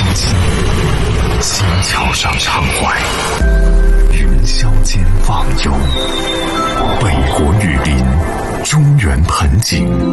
心，心桥上畅怀，云霄间忘忧。北国雨林，中原盆景，